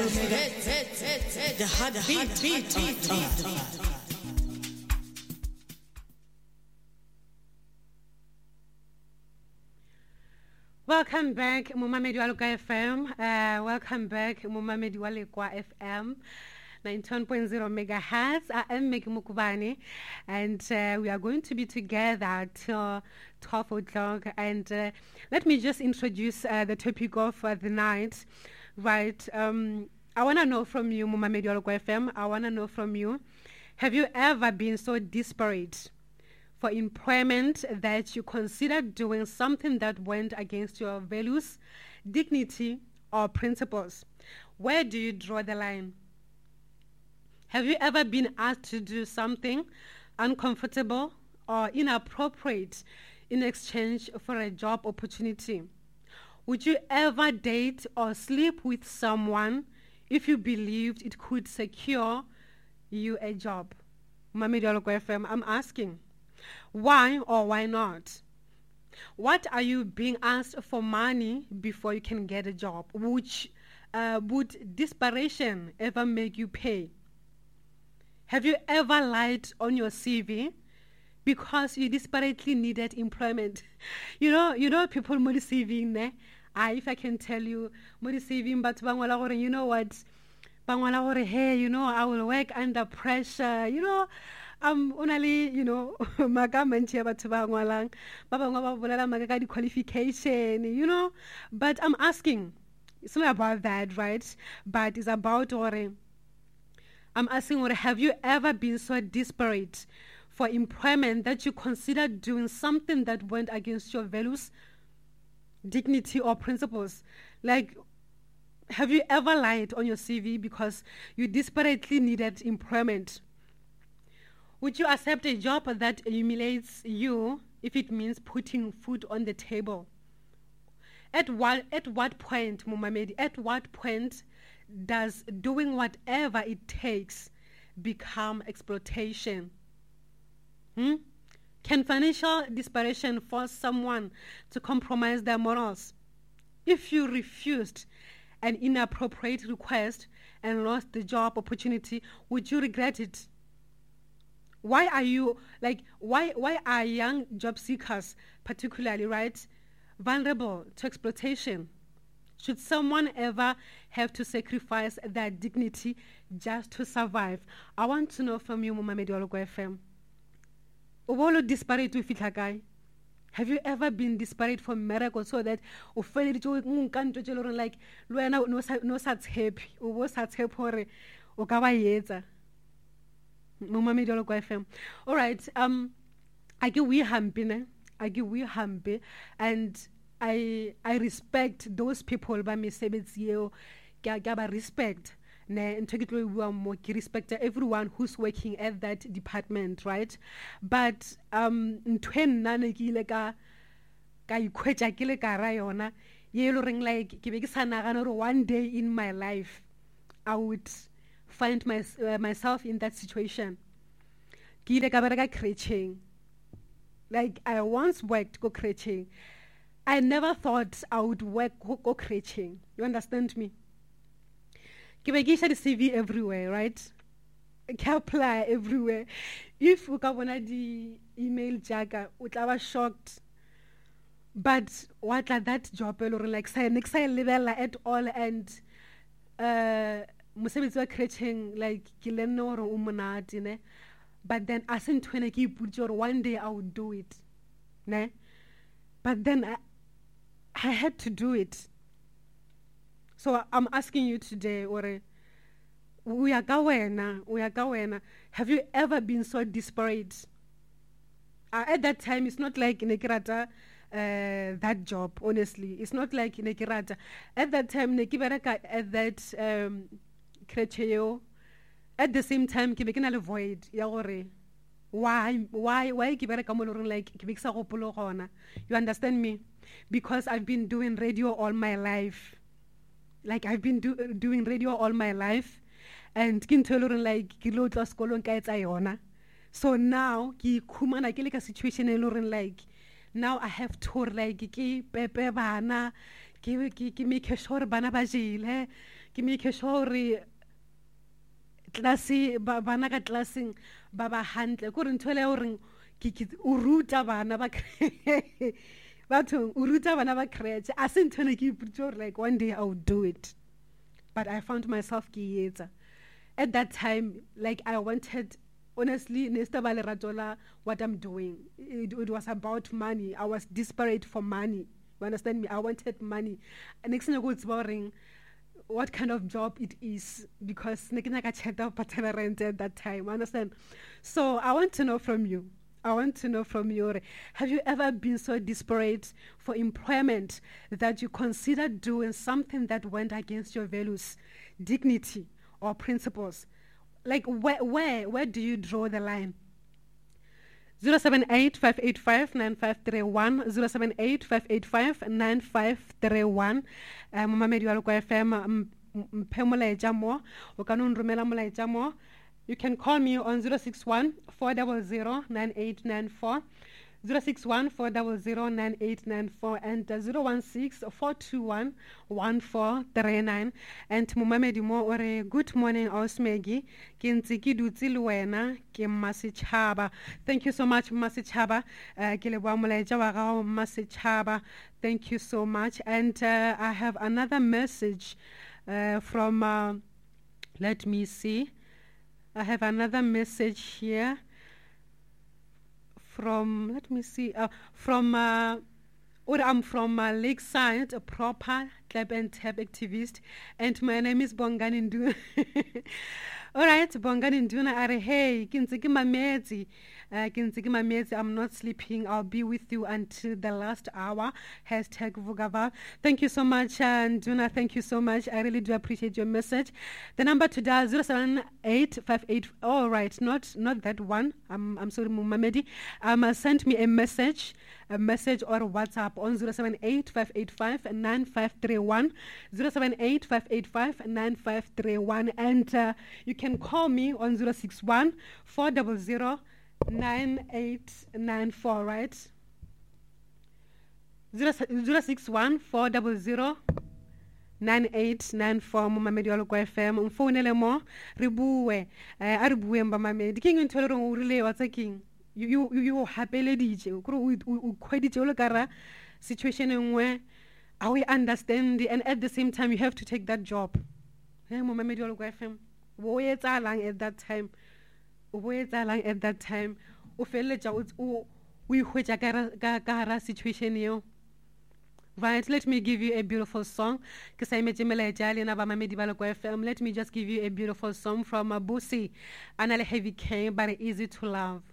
The heartbeat of the heart. Welcome back, Mumamedi Waluka FM. Welcome back, Mumamedi Walekwa FM. 19.0 megahertz. I am Meki Mukubani, and we are going to be together till 12 o'clock. And let me just introduce the topic of the night. Right. I want to know from you, Mumamedi Waluka FM. I want to know from you, have you ever been so desperate for employment that you considered doing something that went against your values, dignity, or principles? Where do you draw the line? Have you ever been asked to do something uncomfortable or inappropriate in exchange for a job opportunity? Would you ever date or sleep with someone if you believed it could secure you a job? Mumamedi Waluka FM, I'm asking. Why or why not? What are you being asked for money before you can get a job? Would desperation ever make you pay? Have you ever lied on your CV because you desperately needed employment? You know people mo CV ne. If I can tell you mo CV but bangwala gore, you know what? Bangwala gore, hey, I will work under pressure, only, maga mantšhe batho ba ngwalang ba bangwe ba bolela maga ka di-qualification, but I'm asking, it's not about that, right? But it's about, I'm asking, have you ever been so desperate for employment that you considered doing something that went against your values, dignity, or principles? Like, have you ever lied on your CV because you desperately needed employment? Would you accept a job that humiliates you if it means putting food on the table? At what point, Mumamedi, at what point does doing whatever it takes become exploitation? Can financial desperation force someone to compromise their morals? If you refused an inappropriate request and lost the job opportunity, would you regret it? Why are young job seekers particularly, right, vulnerable to exploitation? Should someone ever have to sacrifice their dignity just to survive? I want to know from you, Mumamedi Waluka FM. Obolo disparate to fitlakai. Have you ever been disparate for miracle so that like no such happy or such happy or kabayeta? Mumamedi Waluka FM. All right. I give we hampi, and I respect those people by me sebetsi respect. Ne respect everyone who's working at that department, right? But ntwen ke ka ikhwetsa ke le ka ra yona ye lo reng like ke be ke sa nagana gore one day in my life I would find myself in that situation. Ki ile ka bereka crècheng. Like I once worked go crècheng. I never thought I would work go crècheng. You understand me? Ke be ke isha di CV everywhere, right? Ke apply everywhere. If o ka bona di email jaaka o tla ba shocked. But what like that job like say next I lebella at all, and mosebetsi wa crècheng like ke le nne gore o monate ne, but then a se ntho ene ke iputse gore one day I would do it ne, but then I had to do it. So I'm asking you today, ore we are ka wena, have you ever been so desperate? At that time it's not like ne ke rata that job, honestly. It's not like ne ke rata. At that time ne ke bereka at that crècheo. At the same time ke be ke na le void ya gore why ke bereka mo loreng like ke be ke sa gopolo gona. You understand me? Because I've been doing radio all my life. Like I've been doing radio all my life, and ke ntho loreng like ke lo tla sekolong ka etsa yona. So now ke khumana ke le ka situation e loreng like now I have to like ke pepe bana ke make sure bana ba jile, ke make sure hore classe bana ka classeng ba ba hantle ko re nthwele hore o ruta bana ba batho o ruta bana ba crèche a se nthone ke iputse like one day I would do it, but I found myself ke etsa at that time. Like I wanted, honestly, nesta ba lerato la what I'm doing. It was about money. I was desperate for money. You understand me? I wanted money. And next thing I go, it's boring what kind of job it is, because patela rent at that time. Understand? So I want to know from you. Have you ever been so desperate for employment that you considered doing something that went against your values, dignity, or principles? Like where do you draw the line? 078-585-9531, 078-585-9531. Momamedi wa Lekwa FM, mphe molaetsa mo, o ka no nromela molaetsa mo. You can call me on 061-400-9894, 061-400-9894, and 016-421-1439. And Momamedi mo ore, good morning, Osmegi. Ke ntse ke dutse le wena ke Mmasechaba. Thank you so much, Mmasechaba. Ke leboha molaetsa wa gago, Mmasechaba. Thank you so much. And I have another message from, let me see. I have another message here from, let me see, I'm from Lakeside, a proper club and tab activist, and my name is Bongani Nduna. All right, Bongani Nduna, are hey, kinziki mamezi. I'm not sleeping. I'll be with you until the last hour. Hashtag Vugava. Thank you so much, Nduna. Thank you so much. I really do appreciate your message. The number to dial 07858. All right, not that one. I'm sorry, Momamedi. Send me a message or WhatsApp on 078-585-9531, 078-585-9531, and you can call me on 061-400-9894, right? 061-400-9894. Momamedi wa Lekwa FM. Mfounele mo re bue a re bue Momamedi ke ntho le re o rile wa tsa king you hapeleditse o khweditse o le kara situation engwe how we understand, and at the same time you have to take that job. Momamedi wa Lekwa FM bo etsalang at that time o feletsa o ihwetsa ka hara situation eo. Right, let me give you a beautiful song. Let me just give you a beautiful song from Busi. Anale Heavy K, but Easy to Love.